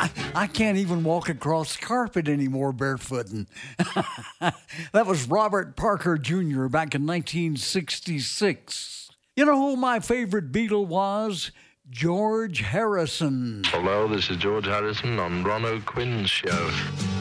I can't even walk across carpet anymore barefooting. That was Robert Parker Jr. back in 1966. You know who my favorite Beatle was? George Harrison. Hello, this is George Harrison on Ron O'Quinn's show.